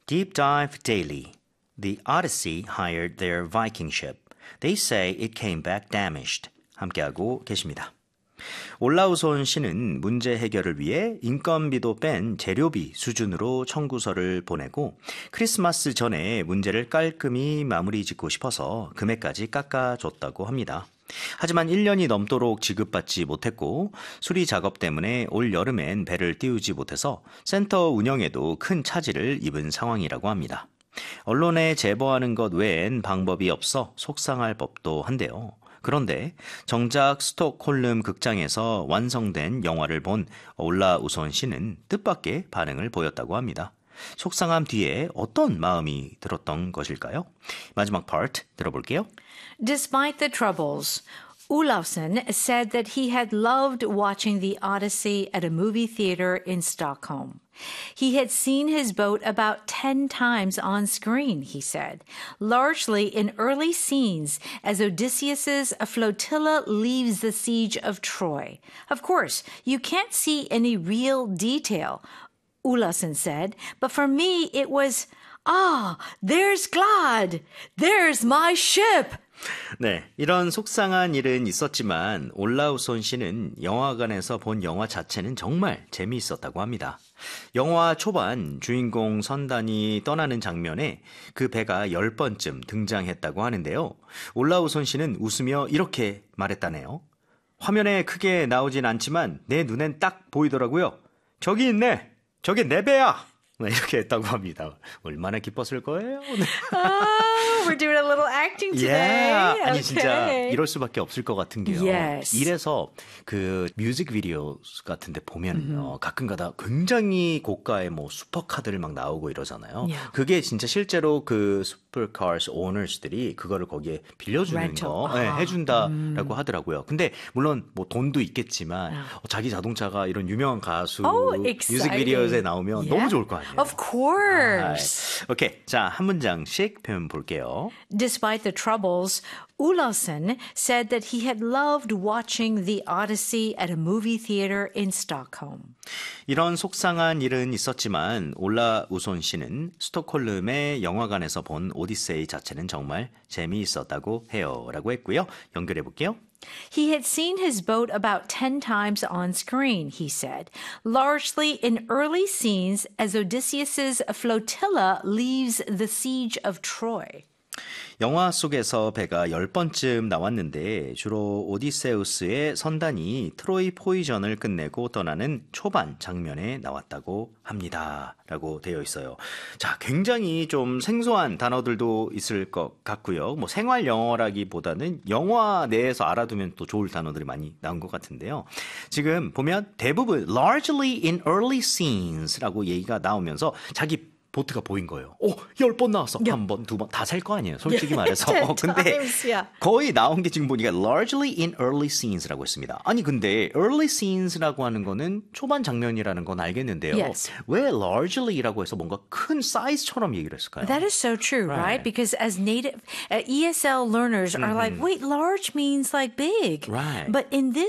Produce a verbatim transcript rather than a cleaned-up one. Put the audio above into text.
Deep dive daily. The Odyssey hired their Viking ship. They say it came back damaged. 함께하고 계십니다. 올라우손 씨는 문제 해결을 위해 인건비도 뺀 재료비 수준으로 청구서를 보내고 크리스마스 전에 문제를 깔끔히 마무리 짓고 싶어서 금액까지 깎아줬다고 합니다. 하지만 일 년이 넘도록 지급받지 못했고 수리 작업 때문에 올 여름엔 배를 띄우지 못해서 센터 운영에도 큰 차질을 입은 상황이라고 합니다. 언론에 제보하는 것 외엔 방법이 없어 속상할 법도 한데요. 그런데 정작 스톡홀름 극장에서 완성된 영화를 본 올라우손 씨는 뜻밖의 반응을 보였다고 합니다. 속상함 뒤에 어떤 마음이 들었던 것일까요? 마지막 파트 들어볼게요. Despite the troubles, Olafsson said that he had loved watching the Odyssey at a movie theater in Stockholm. He had seen his boat about ten times on screen, he said, largely in early scenes as Odysseus's flotilla leaves the siege of Troy. Of course, you can't see any real detail, Olafsson said, but for me it was, ah, there's Glad, there's my ship. 네, 이런 속상한 일은 있었지만 올라우손 씨는 영화관에서 본 영화 자체는 정말 재미있었다고 합니다. 영화 초반 주인공 선단이 떠나는 장면에 그 배가 열 번쯤 등장했다고 하는데요. 올라우손 씨는 웃으며 이렇게 말했다네요. 화면에 크게 나오진 않지만 내 눈엔 딱 보이더라고요. 저기 있네. 저게 내 배야. 이렇게 했다고 합니다. 얼마나 기뻤을 거예요? Oh, we're doing a little acting today. Yeah. 아니 okay. 진짜 이럴 수밖에 없을 것 같은 게요. Yes. 이래서 그 뮤직비디오 같은데 보면요, mm-hmm. 가끔가다 굉장히 고가의 뭐 슈퍼카들을 막 나오고 이러잖아요. Yeah. 그게 진짜 실제로 그 슈퍼카스 오너스들이 그거를 거기에 빌려주는 Rental. 거 네, 해준다라고 mm. 하더라고요. 근데 물론 뭐 돈도 있겠지만 yeah. 자기 자동차가 이런 유명한 가수 oh, 뮤직비디오에 나오면 yeah. 너무 좋을 것 같아요. Of course. 아, 오케이, 자, 한 문장씩 표현 볼게요. Despite the troubles, Olafsson said that he had loved watching the Odyssey at a movie theater in Stockholm. 이런 속상한 일은 있었지만 올라우손 씨는 스톡홀름의 영화관에서 본 오디세이 자체는 정말 재미있었다고 해요. 라고 했고요. 연결해 볼게요. He had seen his boat about ten times on screen, he said, largely in early scenes as Odysseus's flotilla leaves the siege of Troy. 영화 속에서 배가 열 번쯤 나왔는데 주로 오디세우스의 선단이 트로이 포위전을 끝내고 떠나는 초반 장면에 나왔다고 합니다. 라고 되어 있어요. 자, 굉장히 좀 생소한 단어들도 있을 것 같고요. 뭐 생활 영어라기보다는 영화 내에서 알아두면 또 좋을 단어들이 많이 나온 것 같은데요. 지금 보면 대부분 largely in early scenes 라고 얘기가 나오면서 자기 보트가 보인 거예요. 오, 열 번 나왔어. Yeah. 한 번, 두 번, 다 살 거 아니에요. 솔직히 말해서. 어, 근데 times, yeah. 거의 나온 게 지금 보니까 largely in early scenes라고 했습니다. 아니 근데 early scenes라고 하는 거는 초반 장면이라는 건 알겠는데요. Yes. 왜 largely라고 해서 뭔가 큰 사이즈처럼 얘기를 했을까요? That is so true, right? right? Because as native uh, E S L learners mm-hmm. are like, wait, large means like big. Right. But in this